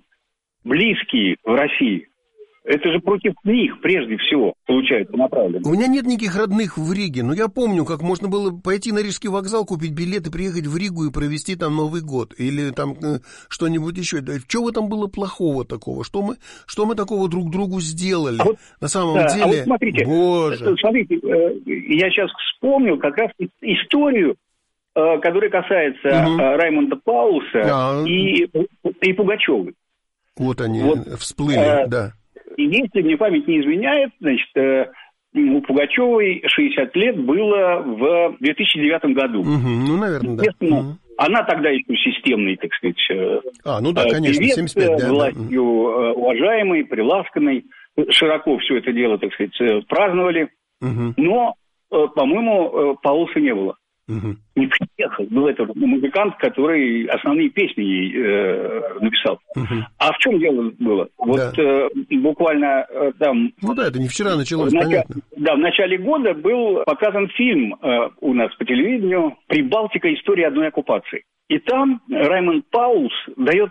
близкие в России. Это же против них, прежде всего, получается направлено. У меня нет никаких родных в Риге, но я помню, как можно было пойти на Рижский вокзал, купить билет и приехать в Ригу и провести там Новый год. Или там э, что-нибудь еще. Чего в этом было плохого такого? Что мы, что мы такого друг другу сделали? А вот, на самом да, деле, а вот смотрите, боже. Смотрите, э, я сейчас вспомнил как раз историю, э, которая касается угу. э, Раймонда Паулса а, и, и Пугачевой. Вот они вот, всплыли, э, да. И если мне память не изменяет, значит, э, у Пугачевой шестьдесят лет было в две тысячи девятом году. Угу, ну, наверное, да. Угу. Она тогда еще системный, так сказать, э, а, ну да, конечно, певец, семьдесят пять, да, властью да. уважаемый, приласканный. Широко все это дело, так сказать, праздновали. Угу. Но, э, по-моему, Паулса не было. Угу. Не приехал. Был это музыкант, который основные песни ей э, написал. Угу. А в чем дело было? Вот да. э, буквально э, там... Ну да, это не вчера началось, в нач... понятно. Да, в начале года был показан фильм э, у нас по телевидению «Прибалтика. История одной оккупации». И там Раймонд Паулс дает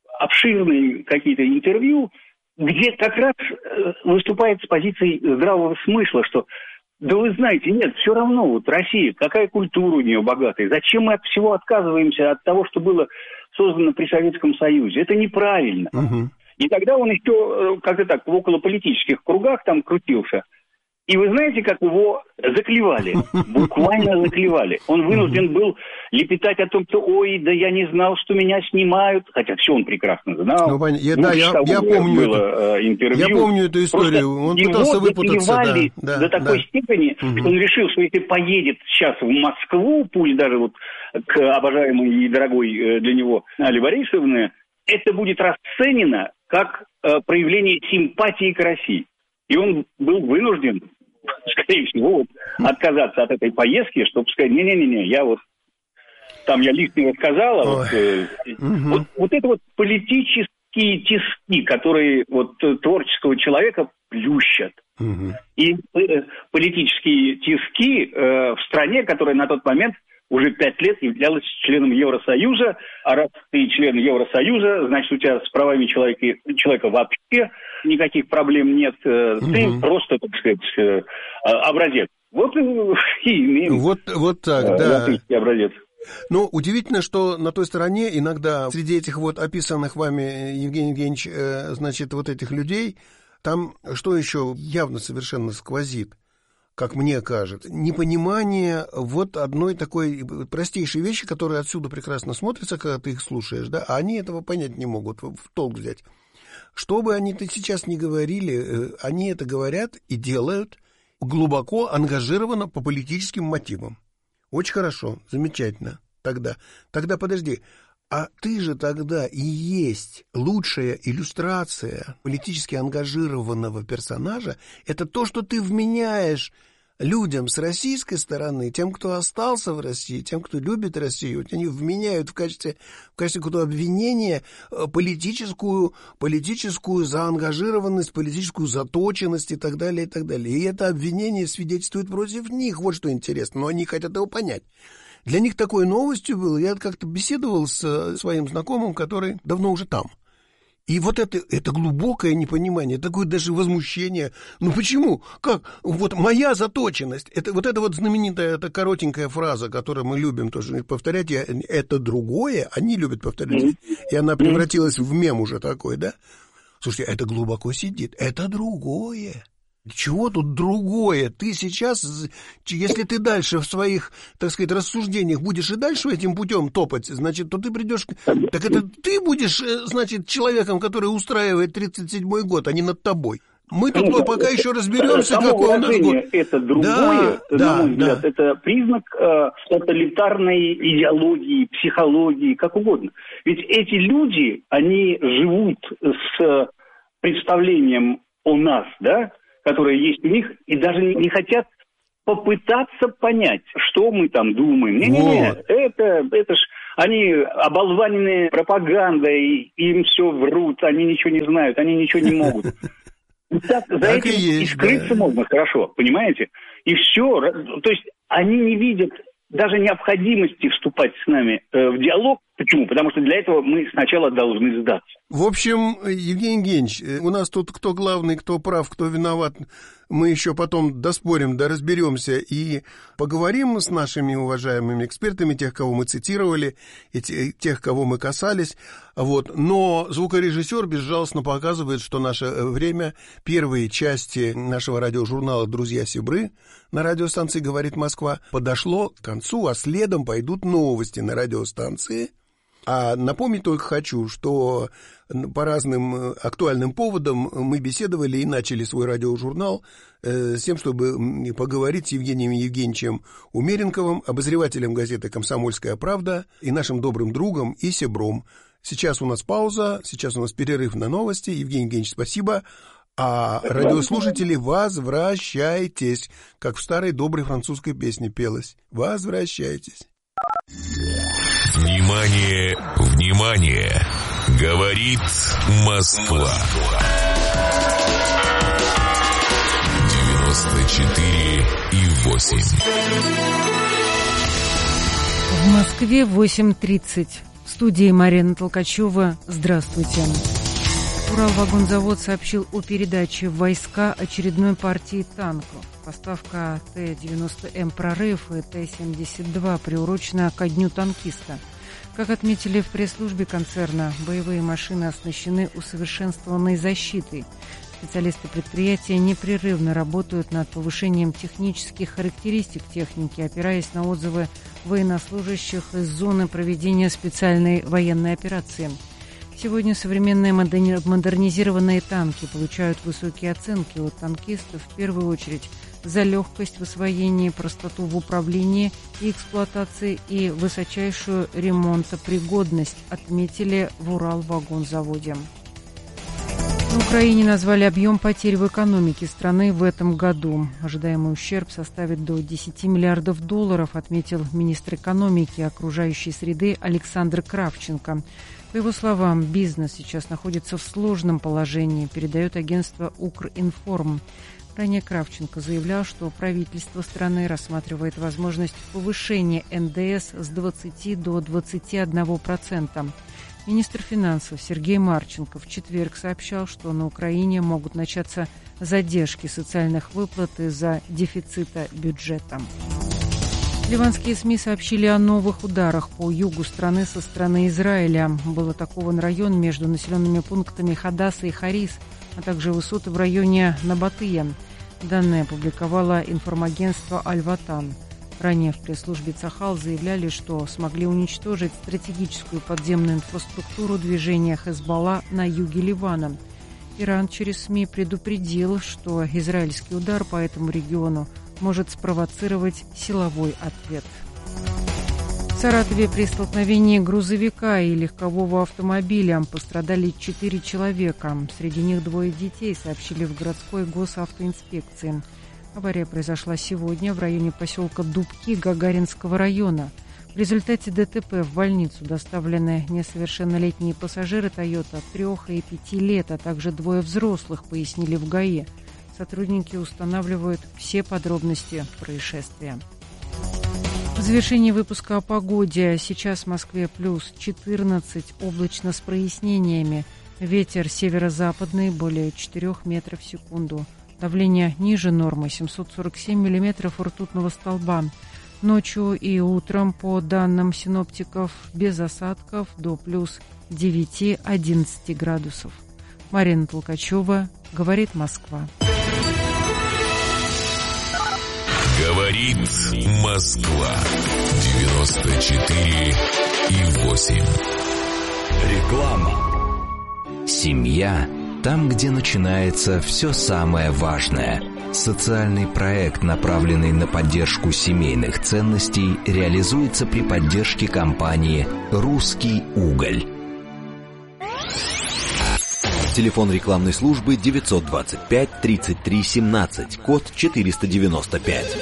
обширные какие-то интервью, где как раз э, выступает с позицией здравого смысла, что да вы знаете, нет, все равно, вот Россия, какая культура у нее богатая, зачем мы от всего отказываемся, от того, что было создано при Советском Союзе, это неправильно. Угу. И тогда он еще как-то так в околополитических кругах там крутился. И вы знаете, как его заклевали, буквально заклевали. Он вынужден был лепетать о том, что ой, да я не знал, что меня снимают, хотя все он прекрасно знал. Ну, я, да, я, я, помню было, эту, интервью. я помню эту историю, он пытался выпутаться. Его да, до да, такой да. степени, угу. что он решил, что если поедет сейчас в Москву, пусть даже вот к обожаемой и дорогой для него Алле Борисовне, это будет расценено как э, проявление симпатии к России. И он был вынужден, скорее всего, вот, отказаться от этой поездки, чтобы сказать, не-не-не, я вот, там я лишнего сказала, вот, э, угу. вот, вот это вот политические тиски, которые вот творческого человека плющат. Угу. И э, политические тиски э, в стране, которая на тот момент уже пять лет являлась членом Евросоюза, а раз ты член Евросоюза, значит, у тебя с правами человека, человека вообще никаких проблем нет, угу. ты просто, так сказать, образец. Вот и имеем вот, вот так, да. образец. Ну, удивительно, что на той стороне иногда среди этих вот описанных вами, Евгений Евгеньевич, значит, вот этих людей, там что еще явно совершенно сквозит, как мне кажется, непонимание вот одной такой простейшей вещи, которая отсюда прекрасно смотрится, когда ты их слушаешь, да, а они этого понять не могут, в толк взять. Что бы они-то сейчас ни говорили, они это говорят и делают глубоко ангажированно по политическим мотивам. Очень хорошо, замечательно. Тогда, тогда подожди, а ты же тогда и есть лучшая иллюстрация политически ангажированного персонажа. Это то, что ты вменяешь людям с российской стороны, тем, кто остался в России, тем, кто любит Россию, вот они вменяют в качестве, в качестве какого-то обвинения политическую, политическую заангажированность, политическую заточенность и так далее, и так далее. И это обвинение свидетельствует против них. Вот что интересно, но они хотят его понять. Для них такой новостью было, я как-то беседовал с своим знакомым, который давно уже там. И вот это, это глубокое непонимание, такое даже возмущение. Ну почему? Как? Вот моя заточенность, это, вот эта вот знаменитая, эта коротенькая фраза, которую мы любим тоже повторять, я, это другое, они любят повторять, и она превратилась в мем уже такой, да? Слушайте, это глубоко сидит, это другое. Чего тут другое? Ты сейчас, если ты дальше в своих, так сказать, рассуждениях будешь и дальше этим путем топать, значит, то ты придешь... Так это ты будешь, значит, человеком, который устраивает тридцать седьмой год, а не над тобой. Мы тут ну, пока еще разберемся, какой у нас год. Это другое, да, на да, мой взгляд, да. Это признак э, тоталитарной идеологии, психологии, как угодно. Ведь эти люди, они живут с представлением о нас, да, которое есть у них, и даже не хотят попытаться понять, что мы там думаем. Не-не-не, вот. это, это ж они оболваненные пропагандой, им все врут, они ничего не знают, они ничего не могут. Так, за так этим и, есть, и скрыться да. можно хорошо, понимаете? И все, то есть они не видят даже необходимости вступать с нами э, в диалог. Почему? Потому что для этого мы сначала должны сдаться. В общем, Евгений Евгеньевич, у нас тут кто главный, кто прав, кто виноват, мы еще потом доспорим, да разберемся и поговорим с нашими уважаемыми экспертами, тех, кого мы цитировали, и тех, кого мы касались. Вот. Но звукорежиссер безжалостно показывает, что наше время, первые части нашего радиожурнала «Друзья Сибры» на радиостанции «Говорит Москва» подошло к концу, а следом пойдут новости на радиостанции. А напомнить только хочу, что по разным актуальным поводам мы беседовали и начали свой радиожурнал э, с тем, чтобы поговорить с Евгением Евгеньевичем Умеренковым, обозревателем газеты «Комсомольская правда» и нашим добрым другом и сябром. Сейчас у нас пауза, сейчас у нас перерыв на новости. Евгений Евгеньевич, спасибо. А радиослушатели, возвращайтесь, как в старой доброй французской песне пелось. Возвращайтесь. Внимание, внимание! Говорит Москва. девяносто четыре и восемь. В Москве восемь тридцать. В студии Марина Толкачева. Здравствуйте. Уралвагонзавод сообщил о передаче в войска очередной партии танков. Поставка Т девяносто М «Прорыв» и Т семьдесят два приурочена ко Дню танкиста. Как отметили в пресс-службе концерна, боевые машины оснащены усовершенствованной защитой. Специалисты предприятия непрерывно работают над повышением технических характеристик техники, опираясь на отзывы военнослужащих из зоны проведения специальной военной операции. Сегодня современные модернизированные танки получают высокие оценки от танкистов, в первую очередь за легкость в освоении, простоту в управлении и эксплуатации и высочайшую ремонтопригодность, отметили в Уралвагонзаводе. На Украине назвали объем потерь в экономике страны в этом году. Ожидаемый ущерб составит до десять миллиардов долларов, отметил министр экономики и окружающей среды Александр Кравченко. По его словам, бизнес сейчас находится в сложном положении, передает агентство «Укринформ». Ранее Кравченко заявлял, что правительство страны рассматривает возможность повышения эн дэ эс с двадцати до двадцати одного процента. Министр финансов Сергей Марченко в четверг сообщал, что на Украине могут начаться задержки социальных выплат из-за дефицита бюджета. Ливанские СМИ сообщили о новых ударах по югу страны со стороны Израиля. Был атакован район между населенными пунктами Хадаса и Харис, а также высоты в районе Набатыя. Данные опубликовало информагентство «Аль-Ватан». Ранее в пресс-службе Цахал заявляли, что смогли уничтожить стратегическую подземную инфраструктуру движения Хезболла на юге Ливана. Иран через СМИ предупредил, что израильский удар по этому региону может спровоцировать силовой ответ. В Саратове при столкновении грузовика и легкового автомобиля пострадали четыре человека. Среди них двое детей, сообщили в городской госавтоинспекции. Авария произошла сегодня в районе поселка Дубки Гагаринского района. В результате ДТП в больницу доставлены несовершеннолетние пассажиры «Тойота» трех и пяти лет, а также двое взрослых, пояснили в ГАИ. Сотрудники устанавливают все подробности происшествия. В завершении выпуска о погоде. Сейчас в Москве плюс четырнадцать, облачно с прояснениями. Ветер северо-западный более четырёх метров в секунду. Давление ниже нормы семьсот сорок семь миллиметров ртутного столба. Ночью и утром, по данным синоптиков, без осадков до плюс девять-одиннадцать градусов. Марина Толкачева, говорит Москва. Говорит Москва. девяносто четыре и восемь. Реклама. Семья там, где начинается все самое важное. Социальный проект, направленный на поддержку семейных ценностей, реализуется при поддержке компании «Русский уголь». Телефон рекламной службы девятьсот двадцать пять тридцать три семнадцать, код четыреста девяносто пять.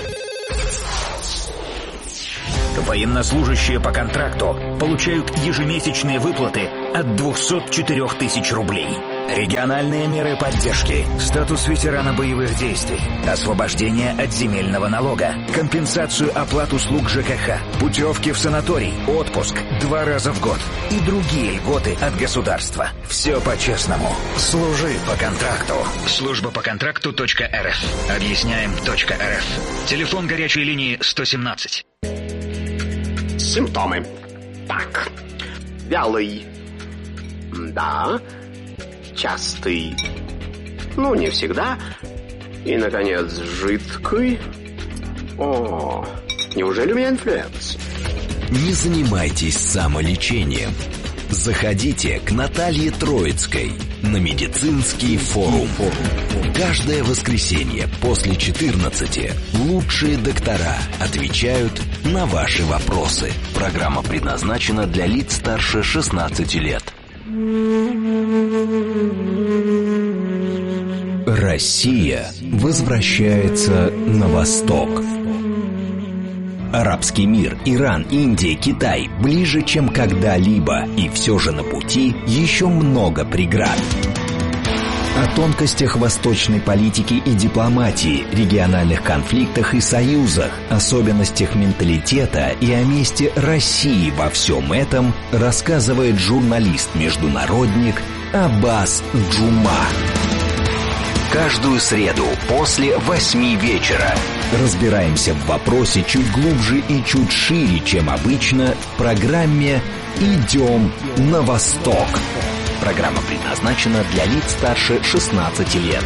Военнослужащие по контракту получают ежемесячные выплаты от двухсот четырёх тысяч рублей. Региональные меры поддержки, статус ветерана боевых действий, освобождение от земельного налога, компенсацию оплат услуг ЖКХ, путевки в санаторий, отпуск два раза в год и другие льготы от государства. Все по-честному. Служи по контракту. Служба по контракту .рф. Объясняем .рф. Телефон горячей линии сто семнадцать. Симптомы. Так. Вялый. Да. Частый. Ну, не всегда. И, наконец, жидкий. О, неужели у меня инфлюенс? Не занимайтесь самолечением. Заходите к Наталье Троицкой на медицинский форум. Каждое воскресенье после четырнадцати лучшие доктора отвечают на ваши вопросы. Программа предназначена для лиц старше шестнадцати лет. Россия возвращается на восток. Арабский мир, Иран, Индия, Китай ближе, чем когда-либо, и все же на пути еще много преград. О тонкостях восточной политики и дипломатии, региональных конфликтах и союзах, особенностях менталитета и о месте России во всем этом рассказывает журналист-международник Аббас Джума. Каждую среду после восьми вечера разбираемся в вопросе чуть глубже и чуть шире, чем обычно, в программе «Идем на восток». Программа предназначена для лиц старше шестнадцати лет.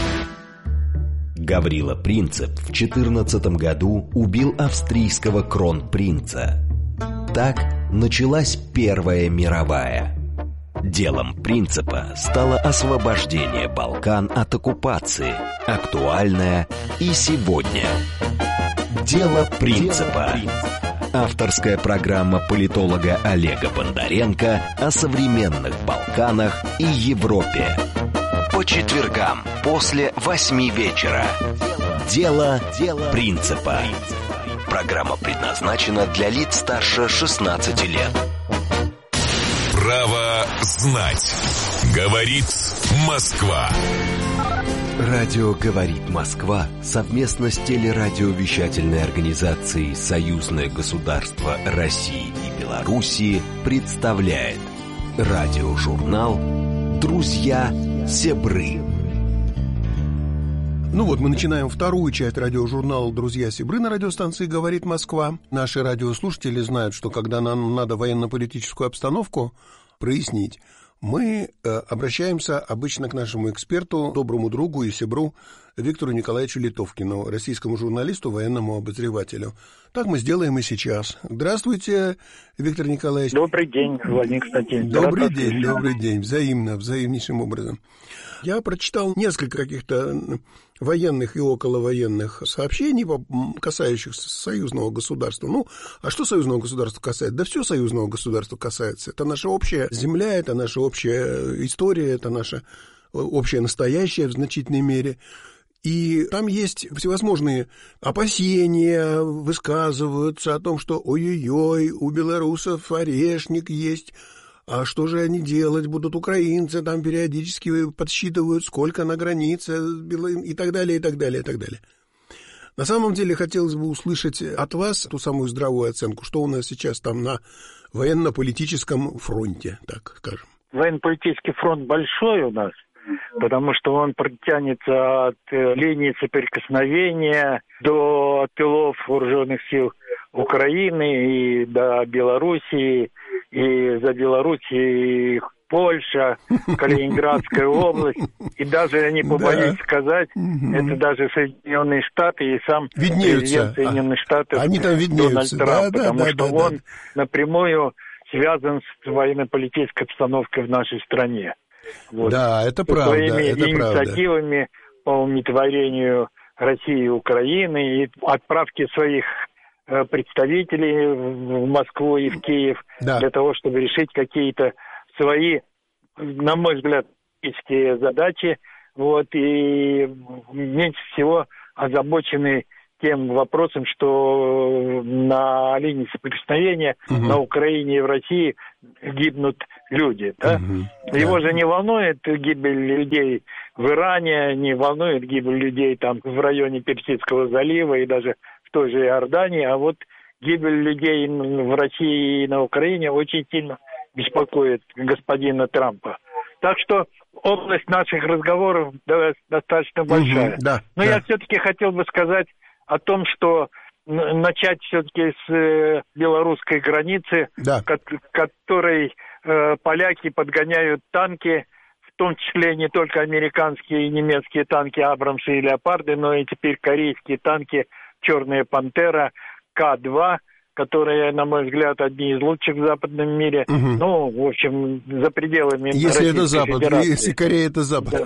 Гаврила Принцип в четырнадцатом году убил австрийского кронпринца. Так началась Первая мировая. Делом Принципа стало освобождение Балкан от оккупации, актуальное и сегодня. Дело Принципа. Авторская программа политолога Олега Бондаренко о современных Балканах и Европе. По четвергам после восьми вечера. Дело Принципа. Программа предназначена для лиц старше шестнадцати лет. Право знать. Говорит Москва. Радио «Говорит Москва» совместно с телерадиовещательной организацией «Союзное государство России и Белоруссии» представляет радиожурнал «Друзья Себры». Ну вот, мы начинаем вторую часть радиожурнала «Друзья Себры» на радиостанции «Говорит Москва». Наши радиослушатели знают, что когда нам надо военно-политическую обстановку прояснить, мы э, обращаемся обычно к нашему эксперту, доброму другу и себру Виктору Николаевичу Литовкину, российскому журналисту, военному обозревателю. Так мы сделаем и сейчас. Здравствуйте, Виктор Николаевич. Добрый день, Владимир Константинович. Добрый день, добрый день, взаимно, взаимнейшим образом. Я прочитал несколько каких-то военных и околовоенных сообщений, касающихся союзного государства. Ну, а что союзного государства касается? Да все союзного государства касается. Это наша общая земля, это наша общая история, это наша общее настоящее в значительной мере. И там есть всевозможные опасения, высказываются о том, что ой-ой-ой, у белорусов орешник есть, а что же они делать будут, украинцы там периодически подсчитывают, сколько на границе, и так далее, и так далее, и так далее. На самом деле хотелось бы услышать от вас ту самую здравую оценку, что у нас сейчас там на военно-политическом фронте, так скажем. Военно-политический фронт большой у нас, потому что он протянется от линии соприкосновения до тылов вооруженных сил Украины и до Белоруссии, и за Белоруссией Польша, Калининградская область, и даже, я не побоюсь да. сказать, угу. это даже Соединенные Штаты и сам виднеются. Президент Соединенных Штатов Они там Дональд Трамп, да, потому да, что да, он да. напрямую связан с военно-политической обстановкой в нашей стране. Вот. Да, это правда. Своими это инициативами правда. по умиротворению России и Украины и отправки своих представителей в Москву и в Киев да. для того, чтобы решить какие-то свои, на мой взгляд, политические задачи, вот, и меньше всего озабочены тем вопросом, что на линии соприкосновения угу. на Украине и в России гибнут люди. Да? Угу. Его да. же не волнует гибель людей в Иране, не волнует гибель людей там в районе Персидского залива и даже в той же Иордании, а вот гибель людей в России и на Украине очень сильно беспокоит господина Трампа. Так что область наших разговоров достаточно большая. Угу, да, Но да. я все-таки хотел бы сказать о том, что начать все-таки с белорусской границы, да. к которой э, поляки подгоняют танки, в том числе не только американские и немецкие танки Абрамсы и Леопарды, но и теперь корейские танки «Черная пантера», К два, которые, на мой взгляд, одни из лучших в западном мире. Угу. Ну, в общем, за пределами если Российской это Запад, Федерации. Если Корея это Запад.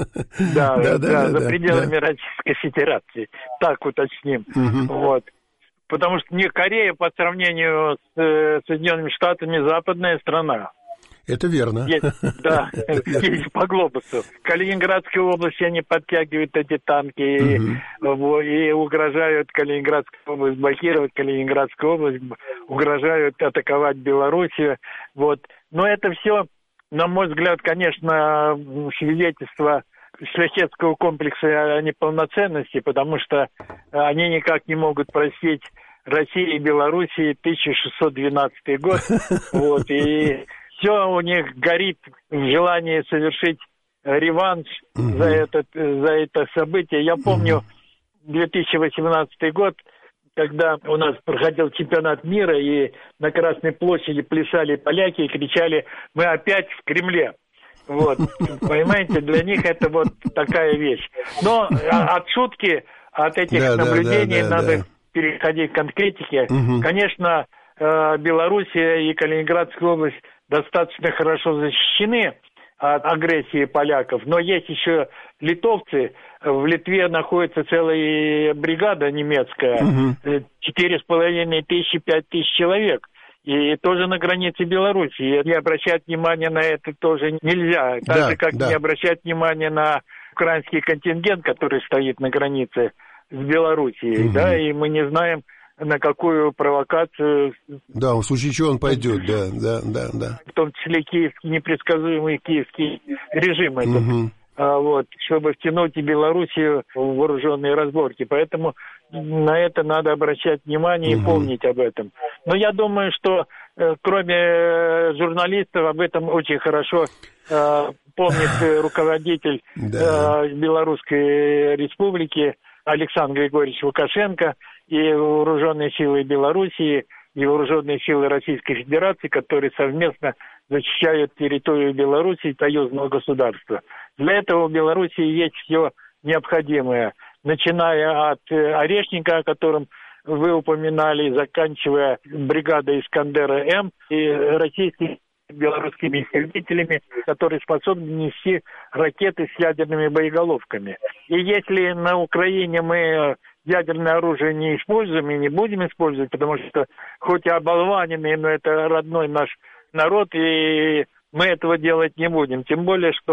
Да, да, да, за пределами Российской Федерации. Так уточним. Вот. Потому что не Корея по сравнению с Соединенными Штатами западная страна. Это верно. Есть, да, есть по глобусу. Калининградская область, они подтягивают эти танки угу. и, и угрожают Калининградскую область блокировать, Калининградскую область угрожают атаковать Белоруссию. Вот. Но это все, на мой взгляд, конечно, свидетельство шляхетского комплекса о неполноценности, потому что они никак не могут простить России и Белоруссии тысяча шестьсот двенадцатый год. Вот, и все у них горит в желании совершить реванш uh-huh. за, этот, за это событие. Я помню две тысячи восемнадцатый год, когда у нас проходил чемпионат мира, и на Красной площади плясали поляки и кричали: «Мы опять в Кремле». Вот, понимаете, для них это вот такая вещь. Но от шутки, от этих да, наблюдений да, да, надо да. переходить к конкретике. Uh-huh. Конечно, Белоруссия и Калининградская область достаточно хорошо защищены от агрессии поляков, но есть еще литовцы. В Литве находится целая бригада немецкая, четыре с половиной тысячи, пять тысяч человек, и тоже на границе Белоруссии. Не обращать внимания на это тоже нельзя, так да, же, как да. не обращать внимания на украинский контингент, который стоит на границе с Белоруссией, угу. да, и мы не знаем, на какую провокацию... Да, в случае чего он пойдет, да, да, да, да. В том числе киевский, непредсказуемый киевский режим этот, угу. а, вот, чтобы втянуть и Белоруссию в вооруженные разборки. Поэтому на это надо обращать внимание угу. и помнить об этом. Но я думаю, что э, кроме журналистов об этом очень хорошо э, помнит э, руководитель да. э, Белорусской республики Александр Григорьевич Лукашенко, и вооруженные силы Белоруссии, и вооруженные силы Российской Федерации, которые совместно защищают территорию Белоруссии, союзного государства. Для этого в Белоруссии есть все необходимое, начиная от Орешника, о котором вы упоминали, заканчивая бригадой Искандера-М и российскими белорусскими истребителями, которые способны нести ракеты с ядерными боеголовками. И если на Украине мы ядерное оружие не используем и не будем использовать, потому что хоть и оболваненные, но это родной наш народ, и мы этого делать не будем. Тем более, что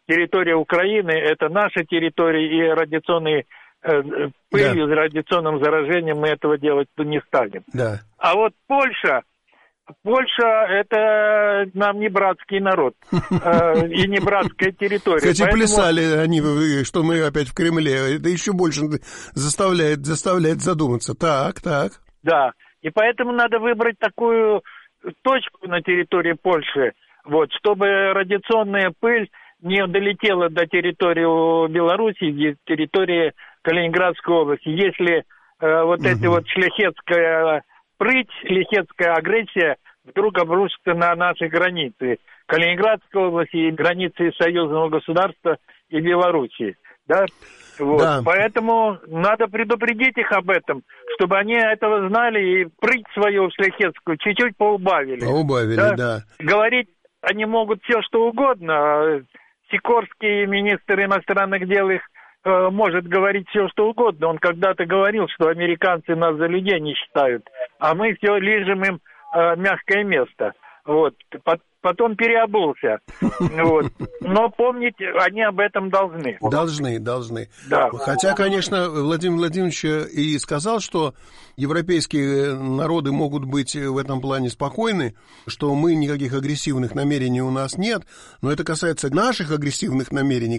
территория Украины – это наша территория, и радиационные э, пылью, да. радиационным заражением мы этого делать не станем. Да. А вот Польша, Польша – это нам не братский народ э, и не братская территория. Кстати, Поэтому... плясали они, что мы опять в Кремле. Это еще больше заставляет, заставляет задуматься. Так, так. Да, и поэтому надо выбрать такую точку на территории Польши, вот, чтобы радиационная пыль не долетела до территории Беларуси, до территории Калининградской области. Если э, вот угу. эта вот шляхетская прыть, шляхетская агрессия вдруг обрушится на наши границы Калининградской области и границы союзного государства и Белоруссии. Да? Вот. Да. Поэтому надо предупредить их об этом, чтобы они этого знали и прыть свою шляхетскую чуть-чуть поубавили. Поубавили, да. да. Говорить они могут все, что угодно. Сикорский, министр иностранных дел, их э, может говорить все, что угодно. Он когда-то говорил, что американцы нас за людей не считают, а мы все лижем им э, мягкое место. Вот. Потом переобулся. Вот. Но помнить они об этом должны. Должны, должны. Да. Хотя, конечно, Владимир Владимирович и сказал, что европейские народы могут быть в этом плане спокойны, что мы никаких агрессивных намерений у нас нет, но это касается наших агрессивных намерений,